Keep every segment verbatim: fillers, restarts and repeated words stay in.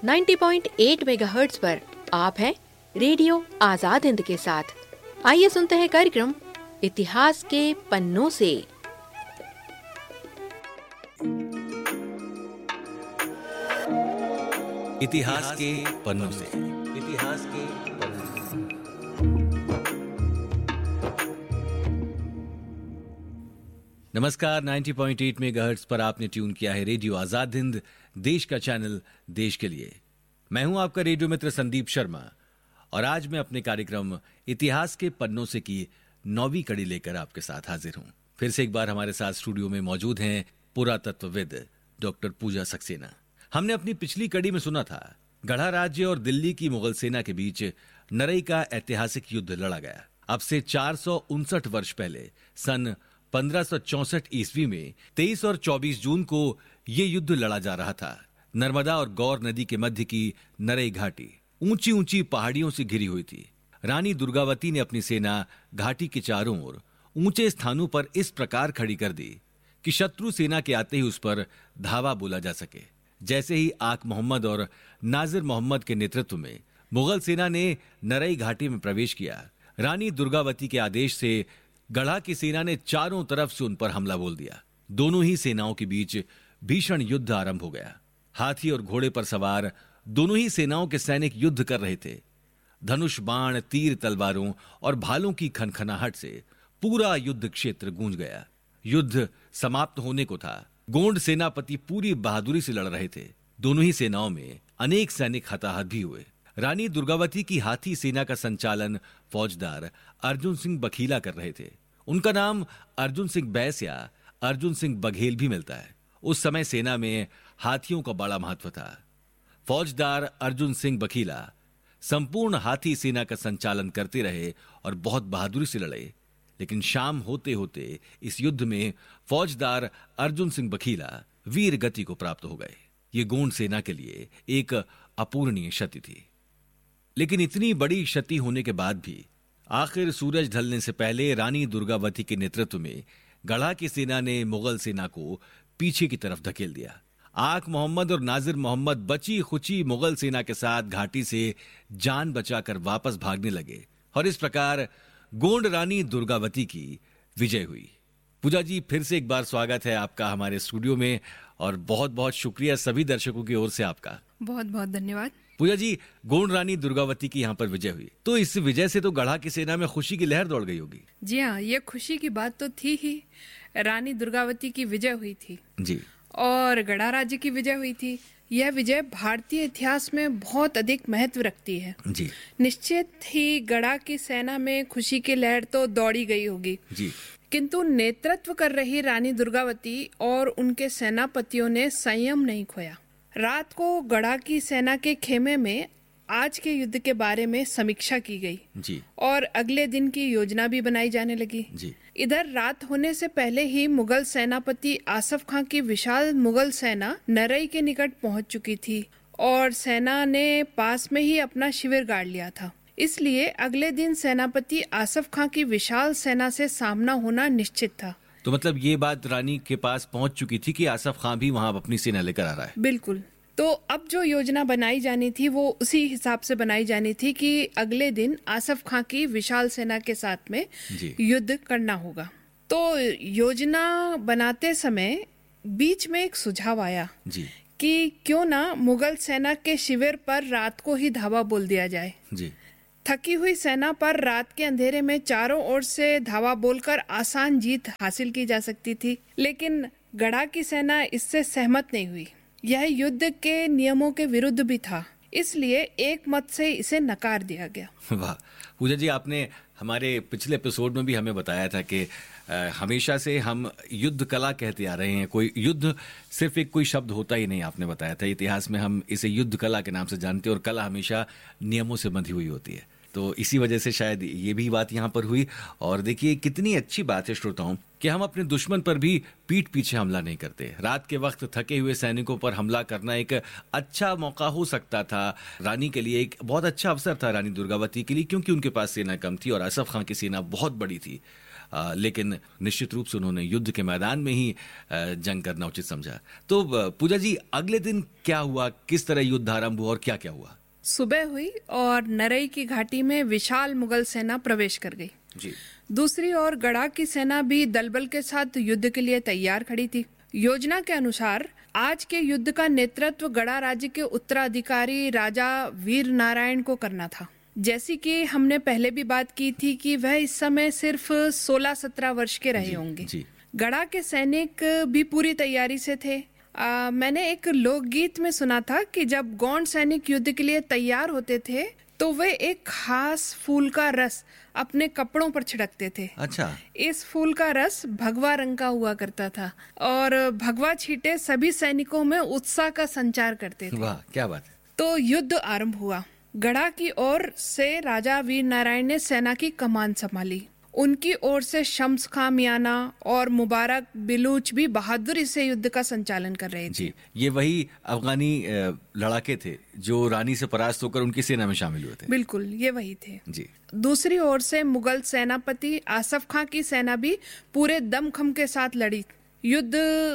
नब्बे पॉइंट आठ मेगाहर्ट्ज पर आप हैं रेडियो आजाद हिंद के साथ। आइए सुनते हैं कार्यक्रम इतिहास के पन्नों से। इतिहास के पन्नों से। इतिहास के पन्नों से। नमस्कार, नब्बे पॉइंट आठ मेगाहर्ट्ज पर आपने ट्यून किया है रेडियो आजाद हिंद, देश का चैनल देश के लिए। मैं हूं आपका रेडियो मित्र संदीप शर्मा और आज मैं अपने कार्यक्रम इतिहास के पन्नों से की नौवीं कड़ी लेकर आपके साथ हाजिर हूं। फिर से एक बार हमारे साथ स्टूडियो में मौजूद हैं पुरातत्वविद डॉक्टर पूजा सक्सेना। हमने अपनी पिछली कड़ी में सुना था गढ़ा राज्य और दिल्ली की मुगल सेना के बीच नरई का ऐतिहासिक युद्ध लड़ा गया। अब से चार सौ उनसठ वर्ष पहले सन पंद्रह सौ चौसठ ईस्वी में तेईस और चौबीस जून को ये युद्ध लड़ा जा रहा था। नर्मदा और गौर नदी के मध्य की नरई घाटी ऊंची ऊंची पहाड़ियों से घिरी हुई थी। रानी दुर्गावती ने अपनी सेना घाटी के चारों ओर ऊंचे स्थानों पर इस प्रकार खड़ी कर दी कि शत्रु सेना के आते ही उस पर धावा बोला जा सके। जैसे ही आक मोहम्मद और नाजिर मोहम्मद के नेतृत्व में मुगल सेना ने नरई घाटी में प्रवेश किया, रानी दुर्गावती के आदेश से गढ़ा की सेना ने चारों तरफ से उन पर हमला बोल दिया। दोनों ही सेनाओं के बीच भीषण युद्ध आरंभ हो गया। हाथी और घोड़े पर सवार दोनों ही सेनाओं के सैनिक युद्ध कर रहे थे। धनुष बाण, तीर तलवारों और भालों की खनखनाहट से पूरा युद्ध क्षेत्र गूंज गया। युद्ध समाप्त होने को था। गोंड सेनापति पूरी बहादुरी से लड़ रहे थे। दोनों ही सेनाओं में अनेक सैनिक हताहत भी हुए। रानी दुर्गावती की हाथी सेना का संचालन फौजदार अर्जुन सिंह बखीला कर रहे थे। उनका नाम अर्जुन सिंह बैस या अर्जुन सिंह बघेल भी मिलता है। उस समय सेना में हाथियों का बड़ा महत्व था। फौजदार अर्जुन सिंह बखीला संपूर्ण हाथी सेना का संचालन करते रहे और बहुत बहादुरी से लड़े। लेकिन शाम होते होते इस युद्ध में फौजदार अर्जुन सिंह बखीला वीर गति को प्राप्त हो गए। ये गोंड सेना के लिए एक अपूरणीय क्षति थी। लेकिन इतनी बड़ी क्षति होने के बाद भी आखिर सूरज ढलने से पहले रानी दुर्गावती के नेतृत्व में गढ़ा की सेना ने मुगल सेना को पीछे की तरफ धकेल दिया। आक मोहम्मद और नाजिर मोहम्मद बची खुची मुगल सेना के साथ घाटी से जान बचाकर वापस भागने लगे और इस प्रकार गोंड रानी दुर्गावती की विजय हुई। पूजा जी, फिर से एक बार स्वागत है आपका हमारे स्टूडियो में और बहुत बहुत शुक्रिया सभी दर्शकों की ओर से आपका। बहुत बहुत धन्यवाद। पूजा जी, गोंड रानी दुर्गावती की यहाँ पर विजय हुई, तो इस विजय से तो गढ़ा की सेना में खुशी की लहर दौड़ गई होगी। जी हाँ, ये खुशी की बात तो थी ही। रानी दुर्गावती की विजय हुई थी जी, और गढ़ा राज्य की विजय हुई थी। यह विजय भारतीय इतिहास में बहुत अधिक महत्व रखती है जी। निश्चित ही गढ़ा की सेना में खुशी की लहर तो दौड़ी गई होगी जी, किंतु नेतृत्व कर रही रानी दुर्गावती और उनके सेनापतियों ने संयम नहीं खोया। रात को गढ़ा की सेना के खेमे में आज के युद्ध के बारे में समीक्षा की गई जी, और अगले दिन की योजना भी बनाई जाने लगी जी। इधर रात होने से पहले ही मुगल सेनापति आसफ खां की विशाल मुगल सेना नरई के निकट पहुंच चुकी थी और सेना ने पास में ही अपना शिविर गाड़ लिया था। इसलिए अगले दिन सेनापति आसफ खां की विशाल सेना से सामना होना निश्चित था। तो मतलब ये बात रानी के पास पहुंच चुकी थी कि आसफ खां भी वहां अपनी सेना लेकर आ रहा है। बिल्कुल। तो अब जो योजना बनाई जानी थी वो उसी हिसाब से बनाई जानी थी कि अगले दिन आसफ खां की विशाल सेना के साथ में युद्ध करना होगा। तो योजना बनाते समय बीच में एक सुझाव आया जी, कि क्यों ना मुगल सेना के शिविर पर रात को ही धावा बोल दिया जाए। जी। थकी हुई सेना पर रात के अंधेरे में चारों ओर से धावा बोलकर आसान जीत हासिल की जा सकती थी, लेकिन गढ़ा की सेना इससे सहमत नहीं हुई। यह युद्ध के नियमों के विरुद्ध भी था, इसलिए एक मत से इसे नकार दिया गया। वाह पूजा जी, आपने हमारे पिछले एपिसोड में भी हमें बताया था कि हमेशा से हम युद्ध कला कहते आ रहे हैं। कोई युद्ध सिर्फ एक कोई शब्द होता ही नहीं, आपने बताया था। इतिहास में हम इसे युद्ध कला के नाम से जानते हैं और कला हमेशा नियमों से बंधी हुई होती है। तो इसी वजह से शायद ये भी बात यहाँ पर हुई। और देखिए कितनी अच्छी बात है श्रोताओं कि हम अपने दुश्मन पर भी पीठ पीछे हमला नहीं करते। रात के वक्त थके हुए सैनिकों पर हमला करना एक अच्छा मौका हो सकता था रानी के लिए, एक बहुत अच्छा अवसर था रानी दुर्गावती के लिए, क्योंकि उनके पास सेना कम थी और आसफ खां की सेना बहुत बड़ी थी। आ, लेकिन निश्चित रूप से उन्होंने युद्ध के मैदान में ही आ, जंग करना उचित समझा। तो आ, पूजा जी, अगले दिन क्या हुआ, किस तरह युद्ध आरंभ हुआ और क्या क्या हुआ? सुबह हुई और नरई की घाटी में विशाल मुगल सेना प्रवेश कर गई जी। दूसरी ओर गड़ा की सेना भी दलबल के साथ युद्ध के लिए तैयार खड़ी थी। योजना के अनुसार आज के युद्ध का नेतृत्व गड़ा राज्य के उत्तराधिकारी राजा वीर नारायण को करना था। जैसी कि हमने पहले भी बात की थी कि वह इस समय सिर्फ सोलह सत्रह वर्ष के रहे होंगे। जी। गड़ा के सैनिक भी पूरी तैयारी से थे। आ, मैंने एक लोकगीत में सुना था कि जब गौंड सैनिक युद्ध के लिए तैयार होते थे तो वे एक खास फूल का रस अपने कपड़ों पर छिड़कते थे। अच्छा। इस फूल का रस भगवा रंग का हुआ करता था और भगवा छींटे सभी सैनिकों में उत्साह का संचार करते थे। वाह, क्या बात है। तो युद्ध आरंभ हुआ। गड़ा की ओर से राजा वीर नारायण ने सेना की कमान संभाली। उनकी ओर से शम्स खां मियाना और मुबारक बिलूच भी बहादुरी से युद्ध का संचालन कर रहे थे। जी, ये वही अफगानी लड़ाके थे जो रानी से परास्त होकर उनकी सेना में शामिल हुए थे। बिल्कुल, ये वही थे। जी। दूसरी ओर से मुगल सेनापति आसफ खां की सेना भी पूरे दमखम के साथ लड़ी। युद्ध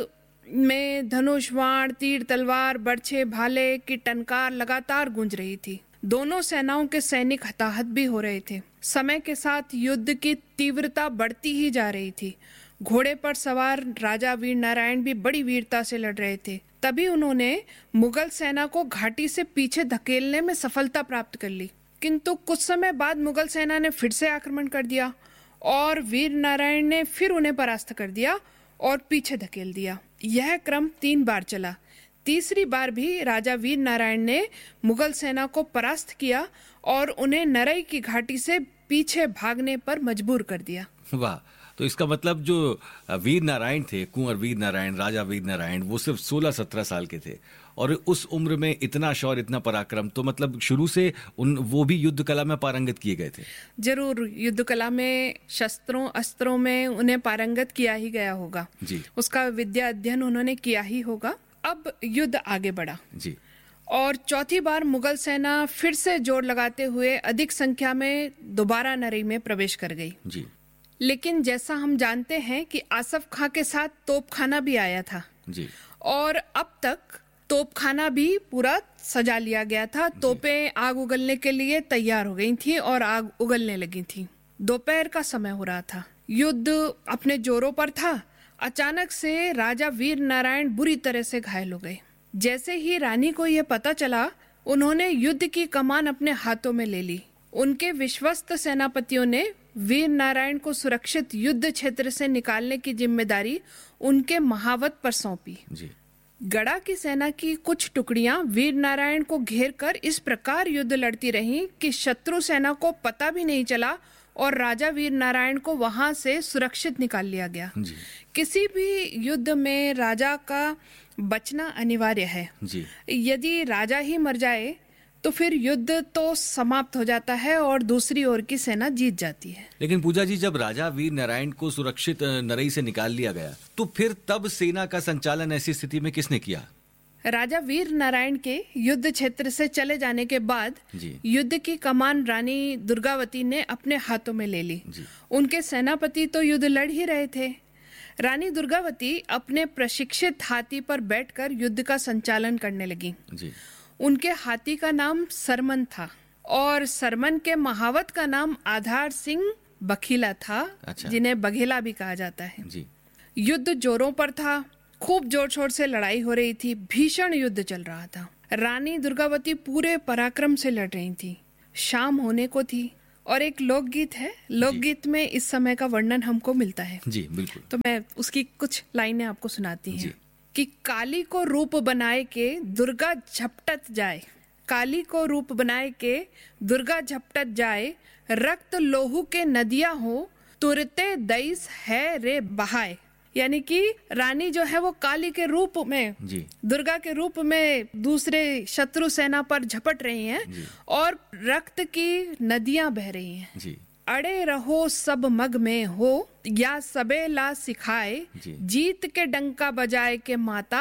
में धनुष, बाण, तीर, तलवार, बर्छे, भाले की टनकार लगातार गूंज रही थी। दोनों सेनाओं के सैनिक हताहत भी हो रहे थे। समय के साथ युद्ध की तीव्रता बढ़ती ही जा रही थी। घोड़े पर सवार राजा वीर नारायण भी बड़ी वीरता से लड़ रहे थे। तभी उन्होंने मुगल सेना को घाटी से पीछे धकेलने में सफलता प्राप्त कर ली, किंतु कुछ समय बाद मुगल सेना ने फिर से आक्रमण कर दिया और वीर नारायण ने फिर उन्हें परास्त कर दिया और पीछे धकेल दिया। यह क्रम तीन बार चला। तीसरी बार भी राजा वीर नारायण ने मुगल सेना को परास्त किया और उन्हें नरई की घाटी से पीछे भागने पर मजबूर कर दिया। वाह, तो इसका मतलब जो वीर नारायण थे, कुंवर वीर नारायण, राजा वीर नारायण, वो सिर्फ सोलह सत्रह साल के थे और उस उम्र में इतना शौर्य, इतना पराक्रम, तो मतलब शुरू से उन वो भी युद्ध कला में पारंगत किए गए थे। जरूर, युद्ध कला में शस्त्रों अस्त्रों में उन्हें पारंगत किया ही गया होगा। जी। उसका विद्या अध्ययन उन्होंने किया ही होगा। अब युद्ध आगे बढ़ा। जी। और चौथी बार मुगल सेना फिर से जोर लगाते हुए अधिक संख्या में दोबारा नरई में प्रवेश कर गई। जी। लेकिन जैसा हम जानते हैं कि आसफ खां के साथ तोपखाना भी आया था। जी। और अब तक तोपखाना भी पूरा सजा लिया गया था। तोपें आग उगलने के लिए तैयार हो गई थी और आग उगलने लगी थी। दोपहर का समय हो रहा था। युद्ध अपने जोरों पर था। अचानक से राजा वीर नारायण बुरी तरह से घायल हो गए। जैसे ही रानी को यह पता चला, उन्होंने युद्ध की कमान अपने हाथों में ले ली। उनके विश्वस्त सेनापतियों ने वीर नारायण को सुरक्षित युद्ध क्षेत्र से निकालने की जिम्मेदारी उनके महावत पर सौंपी। जी। गड़ा की सेना की कुछ टुकड़ियां वीर नारायण को घेर कर इस प्रकार युद्ध लड़ती रहीं कि शत्रु सेना को पता भी नहीं चला और राजा वीर नारायण को वहां से सुरक्षित निकाल लिया गया। जी। किसी भी युद्ध में राजा का बचना अनिवार्य है। जी। यदि राजा ही मर जाए तो फिर युद्ध तो समाप्त हो जाता है और दूसरी ओर की सेना जीत जाती है। लेकिन पूजा जी, जब राजा वीर नारायण को सुरक्षित नरई से निकाल लिया गया तो फिर तब सेना का संचालन ऐसी स्थिति में किसने किया? राजा वीर नारायण के युद्ध क्षेत्र से चले जाने के बाद जी। युद्ध की कमान रानी दुर्गावती ने अपने हाथों में ले ली। जी। उनके सेनापति तो युद्ध लड़ ही रहे थे। रानी दुर्गावती अपने प्रशिक्षित हाथी पर बैठकर युद्ध का संचालन करने लगी। जी। उनके हाथी का नाम सरमन था और सरमन के महावत का नाम आधार सिंह बखीला था। अच्छा। जिन्हें बघेला भी कहा जाता है। जी। युद्ध जोरों पर था। खूब जोर शोर से लड़ाई हो रही थी। भीषण युद्ध चल रहा था। रानी दुर्गावती पूरे पराक्रम से लड़ रही थी। शाम होने को थी और एक लोकगीत है। लोकगीत में इस समय का वर्णन हमको मिलता है। जी, बिल्कुल। तो मैं उसकी कुछ लाइनें आपको सुनाती जी। हैं कि काली को रूप बनाए के दुर्गा झपटत जाए, काली को रूप बनाए के दुर्गा झपटत जाए, रक्त लोहू के नदियां हो तुरते दईस है रे बहाए। यानी कि रानी जो है वो काली के रूप में, जी। दुर्गा के रूप में दूसरे शत्रु सेना पर झपट रही हैं और रक्त की नदियां बह रही हैं। जी। अड़े रहो सब मग में हो या सबे ला सिखाए, जी। जीत के डंका बजाए के माता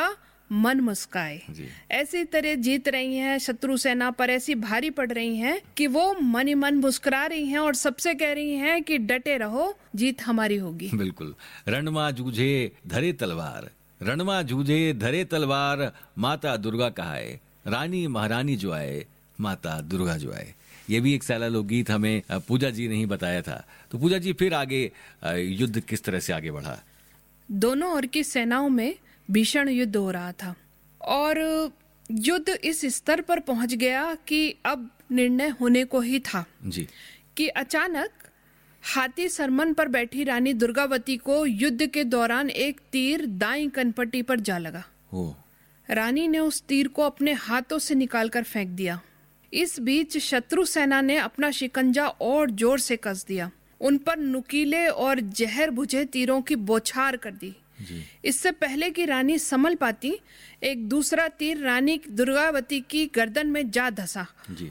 मन मुस्काए। ऐसी तरह जीत रही हैं, शत्रु सेना पर ऐसी भारी पड़ रही हैं कि वो मन ही मन मुस्कुरा रही हैं और सबसे कह रही हैं कि डटे रहो, जीत हमारी होगी। बिल्कुल। रणमा जूझे धरे तलवार, रणमा जूझे धरे तलवार, माता दुर्गा कहाए, रानी महारानी जो आए, माता दुर्गा जो आए। ये भी एक सैला लोकगीत हमें पूजा जी ने ही बताया था। तो पूजा जी, फिर आगे युद्ध किस तरह से आगे बढ़ा? दोनों ओर की सेनाओं में भीषण युद्ध हो रहा था और युद्ध इस स्तर पर पहुंच गया कि अब निर्णय होने को ही था जी कि अचानक हाथी सरमन पर बैठी रानी दुर्गावती को युद्ध के दौरान एक तीर दाईं कनपट्टी पर जा लगा। ओ। रानी ने उस तीर को अपने हाथों से निकालकर फेंक दिया। इस बीच शत्रु सेना ने अपना शिकंजा और जोर से कस दिया। उन पर नुकीले और जहर बुझे तीरों की बौछार कर दी। इससे पहले कि रानी संभल पाती, एक दूसरा तीर रानी दुर्गावती की गर्दन में जा धंसा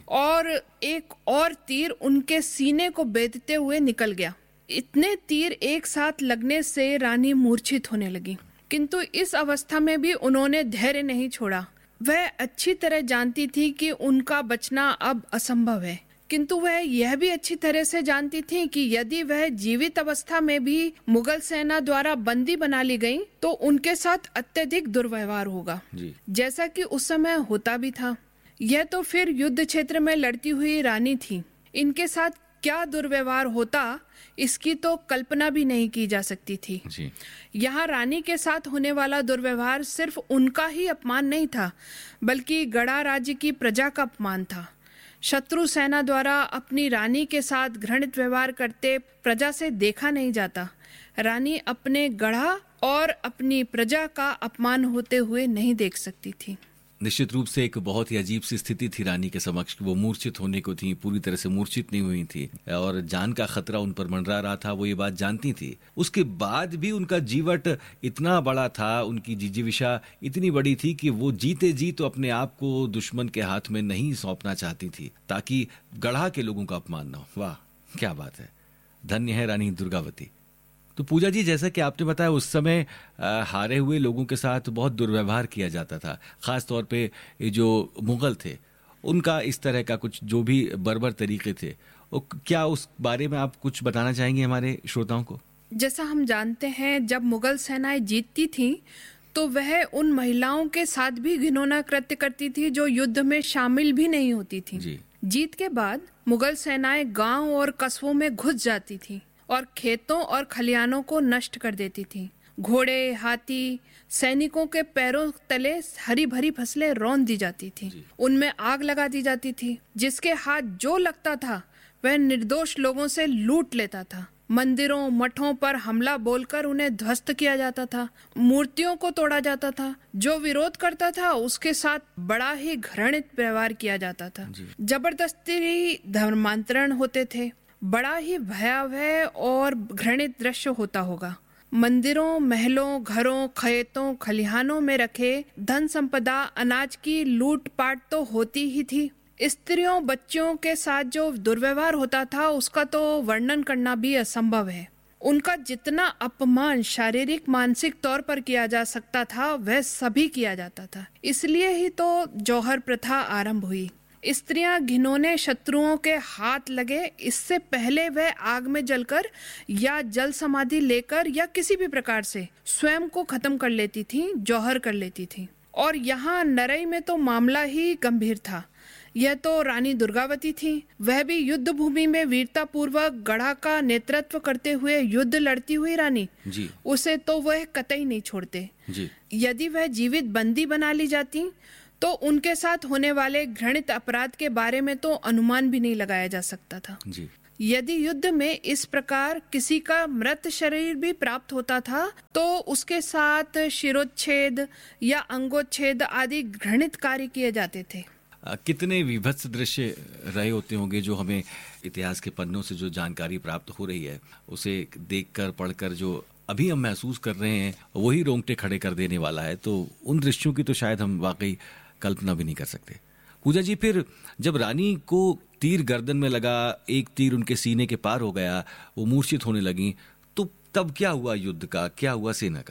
और एक और तीर उनके सीने को बेधते हुए निकल गया। इतने तीर एक साथ लगने से रानी मूर्छित होने लगी, किंतु इस अवस्था में भी उन्होंने धैर्य नहीं छोड़ा। वह अच्छी तरह जानती थी कि उनका बचना अब असंभव है, किंतु वह यह भी अच्छी तरह से जानती थी कि यदि वह जीवित अवस्था में भी मुगल सेना द्वारा बंदी बना ली गई तो उनके साथ अत्यधिक दुर्व्यवहार होगा, जैसा कि उस समय होता भी था। यह तो फिर युद्ध क्षेत्र में लड़ती हुई रानी थी, इनके साथ क्या दुर्व्यवहार होता इसकी तो कल्पना भी नहीं की जा सकती थी। यहाँ रानी के साथ होने वाला दुर्व्यवहार सिर्फ उनका ही अपमान नहीं था, बल्कि गड़ा राज्य की प्रजा का अपमान था। शत्रु सेना द्वारा अपनी रानी के साथ घृणित व्यवहार करते प्रजा से देखा नहीं जाता। रानी अपने गढ़ा और अपनी प्रजा का अपमान होते हुए नहीं देख सकती थी। निश्चित रूप से एक बहुत ही अजीब सी स्थिति थी रानी के समक्ष। वो मूर्छित होने को थी, पूरी तरह से मूर्छित नहीं हुई थी और जान का खतरा उन पर मंडरा रहा था, वो ये बात जानती थी। उसके बाद भी उनका जीवट इतना बड़ा था, उनकी जिजीविषा इतनी बड़ी थी कि वो जीते जी तो अपने आप को दुश्मन के हाथ में नहीं सौंपना चाहती थी ताकि गढ़ा के लोगों का अपमान न हो। वाह, क्या बात है, धन्य है रानी दुर्गावती। तो पूजा जी, जैसा कि आपने बताया उस समय आ, हारे हुए लोगों के साथ बहुत दुर्व्यवहार किया जाता था, खास तौर पे ये जो मुगल थे उनका इस तरह का कुछ जो भी बर्बर तरीके थे, क्या उस बारे में आप कुछ बताना चाहेंगे हमारे श्रोताओं को? जैसा हम जानते हैं, जब मुगल सेनाएं जीतती थीं तो वह उन महिलाओं के साथ भी घिनौना कृत्य करती थी जो युद्ध में शामिल भी नहीं होती थी। जी। जीत के बाद मुगल सेनाएं गांव और कस्बों में घुस जाती थी और खेतों और खलिहानों को नष्ट कर देती थी। घोड़े, हाथी, सैनिकों के पैरों तले हरी भरी फसलें रौंद दी जाती थी, उनमें आग लगा दी जाती थी। जिसके हाथ जो लगता था वह निर्दोष लोगों से लूट लेता था। मंदिरों, मठों पर हमला बोलकर उन्हें ध्वस्त किया जाता था। मूर्तियों को तोड़ा जाता था। जो विरोध करता था उसके साथ बड़ा ही घृणित व्यवहार किया जाता था। जबरदस्ती धर्मांतरण होते थे। बड़ा ही भयावह और घृणित दृश्य होता होगा। मंदिरों, महलों, घरों, खेतों, खलिहानों में रखे धन संपदा, अनाज की लूटपाट तो होती ही थी। स्त्रियों, बच्चों के साथ जो दुर्व्यवहार होता था उसका तो वर्णन करना भी असंभव है। उनका जितना अपमान शारीरिक मानसिक तौर पर किया जा सकता था वह सभी किया जाता था। इसलिए ही तो जौहर प्रथा आरंभ हुई। स्त्रियां घिनौने शत्रुओं के हाथ लगे इससे पहले वह आग में जलकर या जल समाधि लेकर या किसी भी प्रकार से स्वयं को खत्म कर लेती थी, जौहर कर लेती थी। और यहाँ नरई में तो मामला ही गंभीर था। यह तो रानी दुर्गावती थी, वह भी युद्ध भूमि में वीरता पूर्वक गढ़ा का नेतृत्व करते हुए युद्ध लड़ती हुई रानी जी। उसे तो वह कतई नहीं छोड़ते जी। यदि वह जीवित बंदी बना ली जाती तो उनके साथ होने वाले घृणित अपराध के बारे में तो अनुमान भी नहीं लगाया जा सकता था जी। यदि युद्ध में इस प्रकार किसी का मृत शरीर भी प्राप्त होता था तो उसके साथ शिरोच्छेद या अंगोच्छेद आदि घृणित कार्य किए जाते थे। आ, कितने विभत्स दृश्य रहे होते होंगे जो हमें इतिहास के पन्नों से जो जानकारी प्राप्त हो रही है उसे देखकर पढ़कर जो अभी हम महसूस कर रहे हैं वही रोंगटे खड़े कर देने वाला है। तो उन दृश्यों की तो शायद हम वाकई कल्पना भी नहीं कर सकते। पूजा जी, फिर जब रानी को तीर गर्दन में लगा, एक तीर उनके सीने के पार हो गया, वो मूर्छित होने लगी, तो तब क्या हुआ युद्ध का, क्या हुआ सेना का?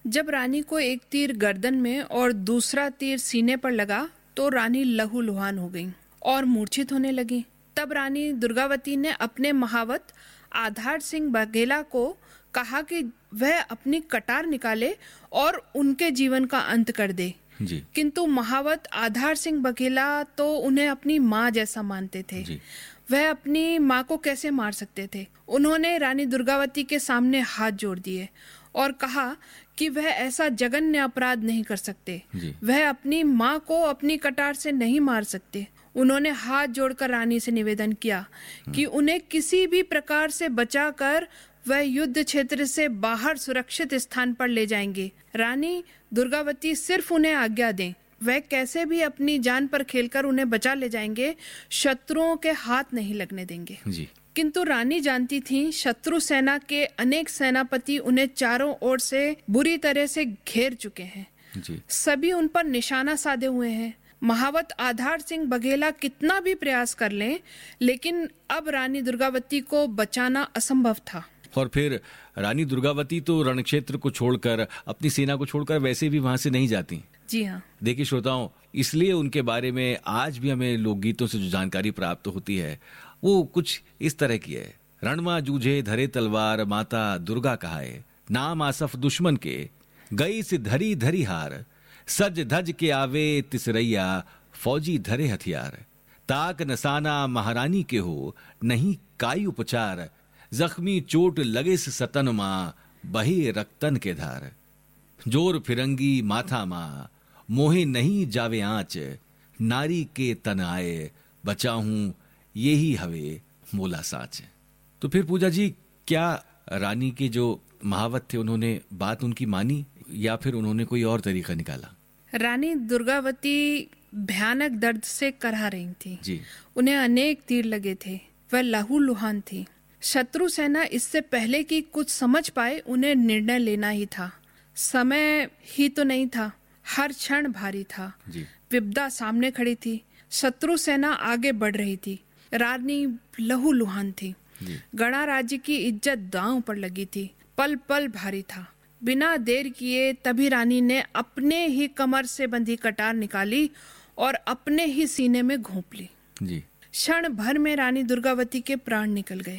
जब रानी को एक तीर गर्दन में और दूसरा तीर सीने पर लगा तो रानी लहूलुहान हो गई और मूर्छित होने लगी। तब रानी दुर्गावती ने अपने महावत आधार सिंह बघेला को कहा कि वह अपनी कटार निकाले और उनके जीवन का अंत कर दे जी। किंतु महावत आधार सिंह बघेला तो उन्हें अपनी माँ जैसा मानते थे जी। वह अपनी माँ को कैसे मार सकते थे। उन्होंने रानी दुर्गावती के सामने हाथ जोड़ दिए और कहा कि वह ऐसा जघन्य अपराध नहीं कर सकते, वह अपनी माँ को अपनी कटार से नहीं मार सकते। उन्होंने हाथ जोड़कर रानी से निवेदन किया कि उन्हें किसी भी प्रकार से बचाकर वह युद्ध क्षेत्र से बाहर सुरक्षित स्थान पर ले जाएंगे। रानी दुर्गावती सिर्फ उन्हें आज्ञा दें, वह कैसे भी अपनी जान पर खेलकर उन्हें बचा ले जाएंगे, शत्रुओं के हाथ नहीं लगने देंगे जी। किंतु रानी जानती थी शत्रु सेना के अनेक सेनापति उन्हें चारों ओर से बुरी तरह से घेर चुके हैं जी। सभी उन पर निशाना साधे हुए हैं। महावत आधार सिंह बघेला कितना भी प्रयास कर लें, लेकिन अब रानी दुर्गावती को बचाना असंभव था। और फिर रानी दुर्गावती तो रणक्षेत्र को छोड़कर, अपनी सेना को छोड़कर वैसे भी वहां से नहीं जाती। जी हाँ। देखिए श्रोताओं, इसलिए उनके बारे में आज भी हमें लोकगीतों से जो जानकारी प्राप्त होती है वो कुछ इस तरह की है। रणमा जूझे धरे तलवार, माता दुर्गा कहाए, नाम आसफ दुश्मन के, गई से धरी धरी हार, सज धज के आवे तिसरैया, फौजी धरे हथियार, ताक नसाना महारानी के हो, नहीं काई उपचार, जख्मी चोट लगे से सतन माँ, बहे रक्तन के धार, जोर फिरंगी माथा माँ, मोहे नहीं जावे आँच, नारी के तन आए, बचाहूं यही हवे मोला साच। तो फिर पूजा जी, क्या रानी के जो महावत थे उन्होंने बात उनकी मानी या फिर उन्होंने कोई और तरीका निकाला? रानी दुर्गावती भयानक दर्द से करहा रही थी जी। उन्हें अनेक तीर लगे थे, वह लहूलुहान थी। शत्रु सेना इससे पहले कि कुछ समझ पाए उन्हें निर्णय लेना ही था। समय ही तो नहीं था, हर क्षण भारी था। जी। विपदा सामने खड़ी थी, शत्रु सेना आगे बढ़ रही थी, रानी लहूलुहान थी, गणा राज्य की इज्जत दांव पर लगी थी, पल पल भारी था। बिना देर किए तभी रानी ने अपने ही कमर से बंधी कटार निकाली और अपने ही सीने में घोंप ली। जी। क्षण भर में रानी दुर्गावती के प्राण निकल गए।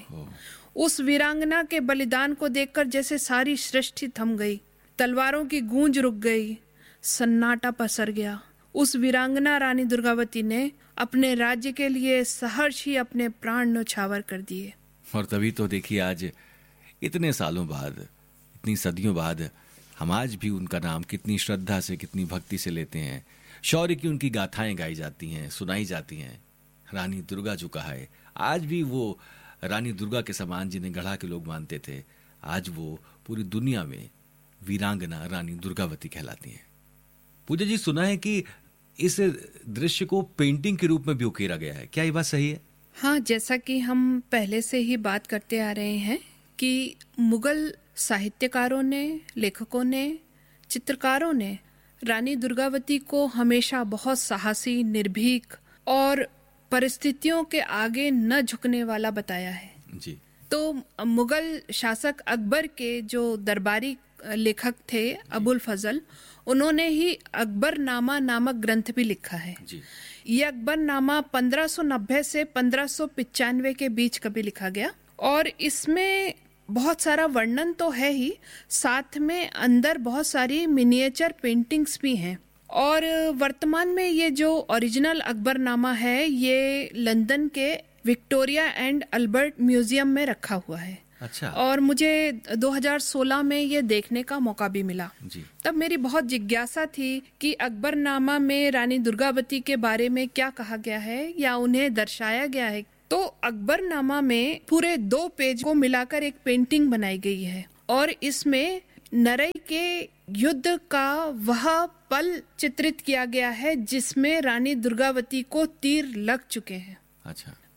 उस वीरांगना के बलिदान को देखकर जैसे सारी सृष्टि थम गई, तलवारों की गूंज रुक गई, सन्नाटा पसर गया। उस वीरांगना रानी दुर्गावती ने अपने राज्य के लिए सहर्ष ही अपने प्राण न्यौछावर कर दिए। और तभी तो देखिए आज इतने सालों बाद, इतनी सदियों बाद, हम आज भी उनका नाम कितनी श्रद्धा से, कितनी भक्ति से लेते हैं। शौर्य की उनकी गाथाएं गाई जाती हैं, सुनाई जाती हैं। रानी दुर्गा जो कहा है, आज भी वो रानी दुर्गा के समान जिन्हें गढ़ा के लोग मानते थे, आज वो पूरी दुनिया में वीरांगना रानी दुर्गावती कहलाती हैं। पूजा जी, सुना है कि इस दृश्य को पेंटिंग के रूप में भी उकेरा गया है, क्या ये बात सही है? हाँ, जैसा कि हम पहले से ही बात करते आ रहे हैं कि मुगल साहित्यकारों ने, लेखकों ने, चित्रकारों ने रानी दुर्गावती को हमेशा बहुत साहसी, निर्भीक और परिस्थितियों के आगे न झुकने वाला बताया है। जी। तो मुगल शासक अकबर के जो दरबारी लेखक थे अबुल फजल, उन्होंने ही अकबरनामा नामक ग्रंथ भी लिखा है। जी। ये अकबरनामा पंद्रह सौ नब्बे से पंद्रह सौ पचानवे के बीच कभी लिखा गया और इसमें बहुत सारा वर्णन तो है ही, साथ में अंदर बहुत सारी मिनिएचर पेंटिंग्स भी हैं। और वर्तमान में ये जो ओरिजिनल अकबरनामा है ये लंदन के विक्टोरिया एंड अल्बर्ट म्यूजियम में रखा हुआ है। अच्छा। और मुझे दो हज़ार सोलह में ये देखने का मौका भी मिला। जी। तब मेरी बहुत जिज्ञासा थी कि अकबरनामा में रानी दुर्गावती के बारे में क्या कहा गया है या उन्हें दर्शाया गया है। तो अकबरनामा में पूरे दो पेज को मिलाकर एक पेंटिंग बनाई गई है और इसमें नरई के युद्ध का वह पल चित्रित किया गया है जिसमें रानी दुर्गावती को तीर लग चुके हैं। अच्छा।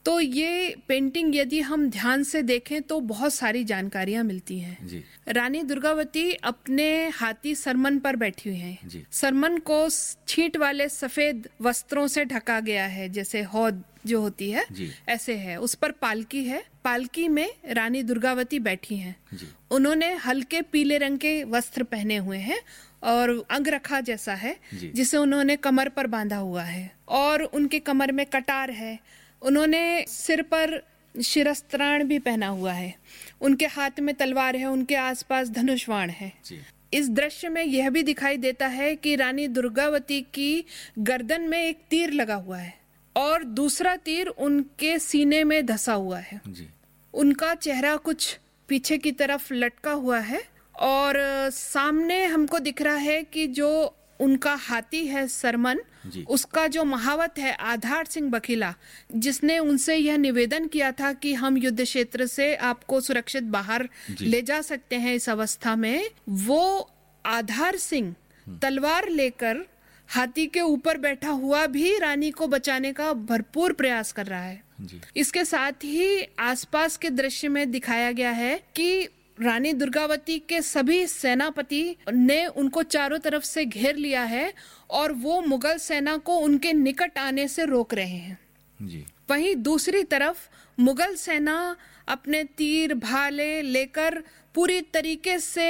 तो ये पेंटिंग यदि हम ध्यान से देखें तो बहुत सारी जानकारियां मिलती हैं जी। रानी दुर्गावती अपने हाथी सरमन पर बैठी हुई हैं जी। सरमन को छींट वाले सफेद वस्त्रों से ढका गया है, जैसे हौद जो होती है जी। ऐसे है। उस पर पालकी है, पालकी में रानी दुर्गावती बैठी हैं। जी। उन्होंने हल्के पीले रंग के वस्त्र पहने हुए हैं और अंगरखा जैसा है जिसे उन्होंने कमर पर बांधा हुआ है और उनके कमर में कटार है। उन्होंने सिर पर शिरस्त्राण भी पहना हुआ है, उनके हाथ में तलवार है, उनके आसपास धनुष्वाण है। इस दृश्य में यह भी दिखाई देता है कि रानी दुर्गावती की गर्दन में एक तीर लगा हुआ है और दूसरा तीर उनके सीने में धंसा हुआ है जी। उनका चेहरा कुछ पीछे की तरफ लटका हुआ है और सामने हमको दिख रहा है कि जो उनका हाथी है सरमन, उसका जो महावत है आधार सिंह बखीला, जिसने उनसे यह निवेदन किया था कि हम युद्ध क्षेत्र से आपको सुरक्षित बाहर ले जा सकते हैं इस अवस्था में, वो आधार सिंह तलवार लेकर हाथी के ऊपर बैठा हुआ भी रानी को बचाने का भरपूर प्रयास कर रहा है जी। इसके साथ ही आसपास के दृश्य में दिखाया गया है कि रानी दुर्गावती के सभी सेनापति ने उनको चारों तरफ से घेर लिया है और वो मुगल सेना को उनके निकट आने से रोक रहे हैं जी। वहीं दूसरी तरफ मुगल सेना अपने तीर भाले लेकर पूरी तरीके से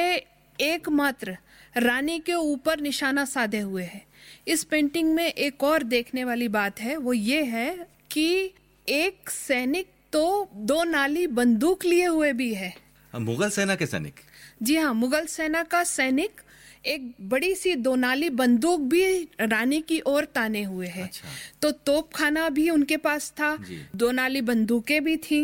एकमात्र रानी के ऊपर निशाना साधे हुए है। इस पेंटिंग में एक और देखने वाली बात है, वो ये है कि एक सैनिक तो दो नाली बंदूक लिए हुए भी है। मुगल सेना के सैनिक? जी हाँ, मुगल सेना का सैनिक एक बड़ी सी दो नाली बंदूक भी रानी की ओर ताने हुए है। अच्छा। तो तोपखाना भी उनके पास था, दो नाली बंदूकें भी थी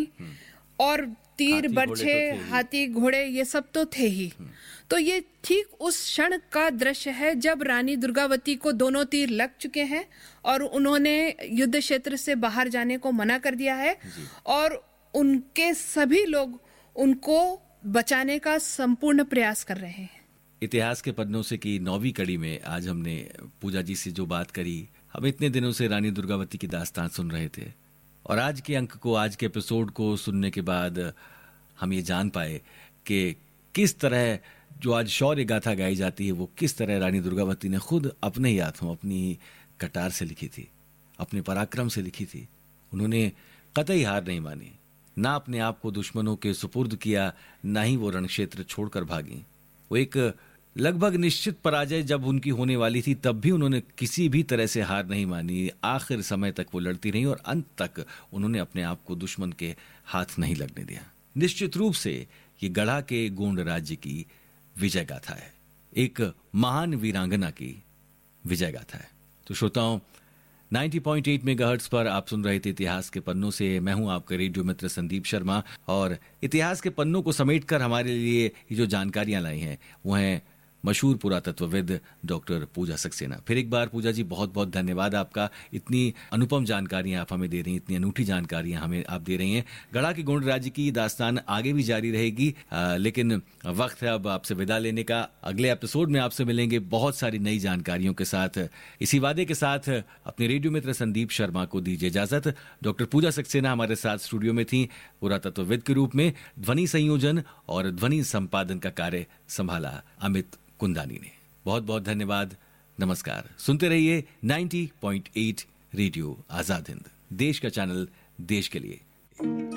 और तीर बर्छे तो हाथी घोड़े ये सब तो थे ही। तो ये ठीक उस क्षण का दृश्य है जब रानी दुर्गावती को दोनों तीर लग चुके हैं और उन्होंने युद्ध क्षेत्र से बाहर जाने को मना कर दिया है और उनके सभी लोग उनको बचाने का संपूर्ण प्रयास कर रहे हैं। इतिहास के पन्नों से की नौवीं कड़ी में आज हमने पूजा जी से जो बात करी, हम इतने दिनों से रानी दुर्गावती की दास्तान सुन रहे थे और आज के अंक को, आज के एपिसोड को सुनने के बाद हम ये जान पाए कि किस तरह जो आज शौर्य गाथा गाई जाती है वो किस तरह रानी दुर्गावती ने खुद अपने ही हाथों अपनी कटार से लिखी थी, अपने पराक्रम से लिखी थी। उन्होंने कतई हार नहीं मानी, ना अपने आप को दुश्मनों के सुपुर्द किया, ना ही वो रणक्षेत्र छोड़कर भागी। वो एक लगभग निश्चित पराजय जब उनकी होने वाली थी तब भी उन्होंने किसी भी तरह से हार नहीं मानी। आखिर समय तक वो लड़ती रही और अंत तक उन्होंने अपने आप को दुश्मन के हाथ नहीं लगने दिया। निश्चित रूप से ये गढ़ा के गोंड राज्य की विजय गाथा है, एक महान वीरांगना की विजय गाथा है। तो श्रोताओं, नब्बे पॉइंट आठ मेगाहर्ट्ज पर आप सुन रहे थे इतिहास के पन्नों से। मैं हूं आपका रेडियो मित्र संदीप शर्मा और इतिहास के पन्नों को समेटकर हमारे लिए ये जो जानकारियां लाई हैं वो हैं मशहूर पुरातत्वविद डॉक्टर पूजा सक्सेना। फिर एक बार पूजा जी बहुत बहुत धन्यवाद आपका, इतनी अनुपम जानकारियां आप हमें दे रही हैं, इतनी अनूठी जानकारियां हमें आप दे रही हैं। गढ़ा के गोंड राज्य की दास्तान आगे भी जारी रहेगी, आ, लेकिन वक्त है अब आपसे विदा लेने का। अगले एपिसोड में आपसे मिलेंगे बहुत सारी नई जानकारियों के साथ। इसी वादे के साथ अपने रेडियो मित्र संदीप शर्मा को दीजिए इजाजत। डॉक्टर पूजा सक्सेना हमारे साथ स्टूडियो में थी, पुरातत्वविद के रूप में। ध्वनि संयोजन और ध्वनि संपादन का कार्य संभाला अमित कुंदानी ने। बहुत बहुत धन्यवाद, नमस्कार। सुनते रहिए नब्बे पॉइंट आठ रेडियो आजाद हिंद, देश का चैनल, देश के लिए।